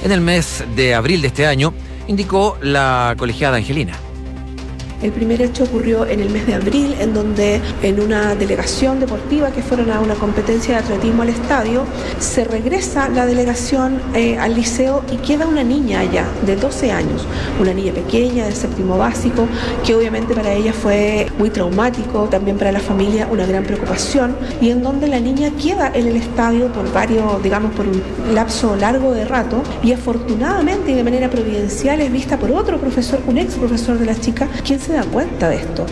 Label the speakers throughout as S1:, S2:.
S1: en el mes de abril de este año, indicó la colegiada Angelina.
S2: El primer hecho ocurrió en el mes de abril, en donde en una delegación deportiva que fueron a una competencia de atletismo al estadio, se regresa la delegación al liceo y queda una niña allá de 12 años, una niña pequeña de séptimo básico, que obviamente para ella fue muy traumático, también para la familia una gran preocupación, y en donde la niña queda en el estadio por por un lapso largo de rato, y afortunadamente y de manera providencial es vista por otro profesor, un ex profesor de la chica, quien se da cuenta de esto.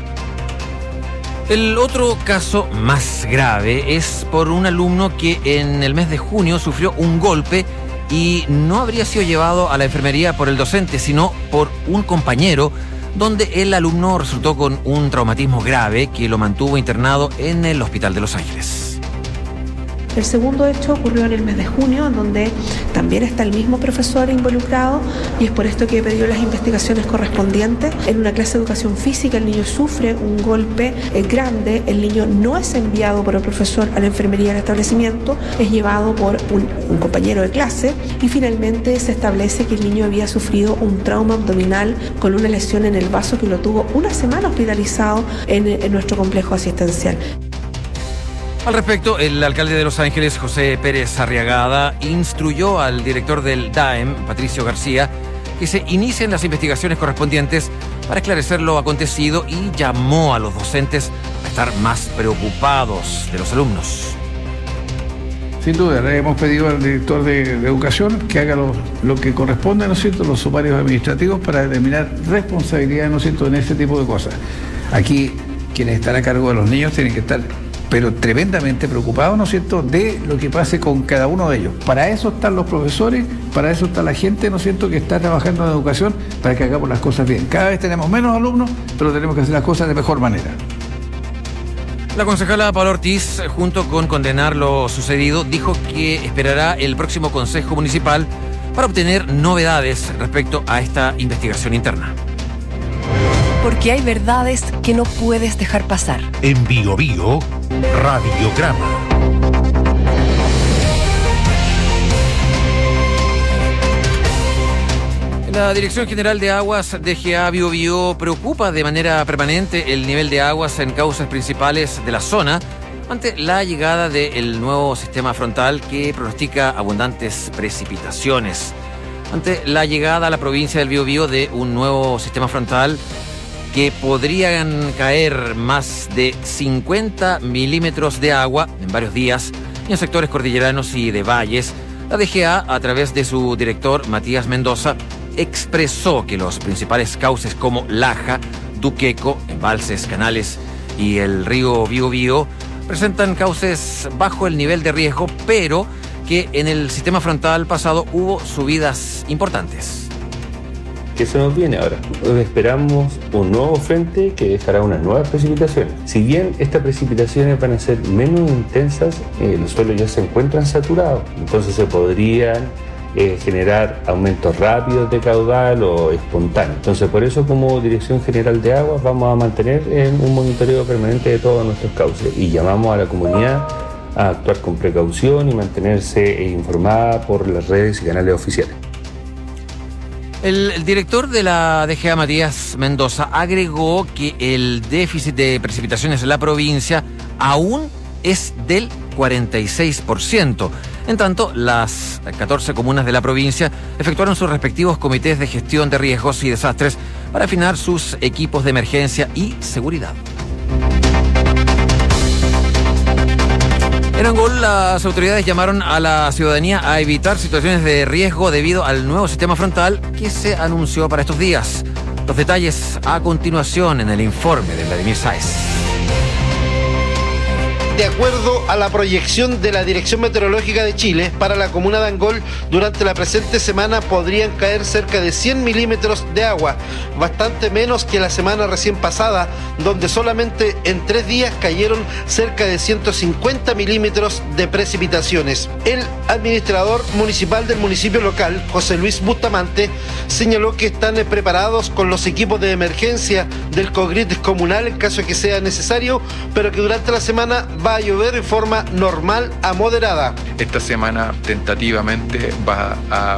S1: El otro caso más grave es por un alumno que en el mes de junio sufrió un golpe y no habría sido llevado a la enfermería por el docente, sino por un compañero, donde el alumno resultó con un traumatismo grave que lo mantuvo internado en el Hospital de Los Ángeles.
S2: El segundo hecho ocurrió en el mes de junio, en donde también está el mismo profesor involucrado, y es por esto que he pedido las investigaciones correspondientes. En una clase de educación física el niño sufre un golpe grande, el niño no es enviado por el profesor a la enfermería del establecimiento, es llevado por un compañero de clase, y finalmente se establece que el niño había sufrido un trauma abdominal con una lesión en el vaso que lo tuvo una semana hospitalizado en nuestro complejo asistencial.
S1: Al respecto, el alcalde de Los Ángeles, José Pérez Arriagada, instruyó al director del DAEM, Patricio García, que se inicien las investigaciones correspondientes para esclarecer lo acontecido y llamó a los docentes a estar más preocupados de los alumnos.
S3: Sin duda, le hemos pedido al director de Educación que haga lo que corresponde, ¿no es cierto?, los sumarios administrativos para determinar responsabilidad, ¿no es cierto?, en este tipo de cosas. Aquí, quienes están a cargo de los niños tienen que estar pero tremendamente preocupados, ¿no es cierto?, de lo que pase con cada uno de ellos. Para eso están los profesores, para eso está la gente, ¿no es cierto?, que está trabajando en educación, para que hagamos las cosas bien. Cada vez tenemos menos alumnos, pero tenemos que hacer las cosas de mejor manera.
S1: La concejala Paola Ortiz, junto con condenar lo sucedido, dijo que esperará el próximo Consejo Municipal para obtener novedades respecto a esta investigación interna.
S4: Porque hay verdades que no puedes dejar pasar.
S5: En Bio Bio, Radiograma.
S1: La Dirección General de Aguas, DGA Bio Bio, preocupa de manera permanente el nivel de aguas en cauces principales de la zona ante la llegada del nuevo sistema frontal que pronostica abundantes precipitaciones. Ante la llegada a la provincia del Biobío de un nuevo sistema frontal que podrían caer más de 50 milímetros de agua en varios días en sectores cordilleranos y de valles, la DGA, a través de su director Matías Mendoza, expresó que los principales cauces como Laja, Duqueco, embalses, canales y el río Biobío presentan cauces bajo el nivel de riesgo, pero que en el sistema frontal pasado hubo subidas importantes.
S6: ¿Qué se nos viene ahora? Esperamos un nuevo frente que dejará unas nuevas precipitaciones. Si bien estas precipitaciones van a ser menos intensas, los suelos ya se encuentran saturados, entonces se podrían generar aumentos rápidos de caudal o espontáneos. Entonces, por eso, como Dirección General de Aguas, vamos a mantener un monitoreo permanente de todos nuestros cauces y llamamos a la comunidad a actuar con precaución y mantenerse informada por las redes y canales oficiales.
S1: El director de la DGA, Matías Mendoza, agregó que el déficit de precipitaciones en la provincia aún es del 46%. En tanto, las 14 comunas de la provincia efectuaron sus respectivos comités de gestión de riesgos y desastres para afinar sus equipos de emergencia y seguridad. En Angol, las autoridades llamaron a la ciudadanía a evitar situaciones de riesgo debido al nuevo sistema frontal que se anunció para estos días. Los detalles a continuación en el informe de Vladimir Sáez.
S7: De acuerdo a la proyección de la Dirección Meteorológica de Chile, para la comuna de Angol, durante la presente semana podrían caer cerca de 100 milímetros de agua, bastante menos que la semana recién pasada, donde solamente en 3 días cayeron cerca de 150 milímetros de precipitaciones. El administrador municipal del municipio local, José Luis Bustamante, señaló que están preparados con los equipos de emergencia del COGRIT comunal en caso de que sea necesario, pero que durante la semana va a llover en forma normal a moderada.
S8: Esta semana tentativamente va a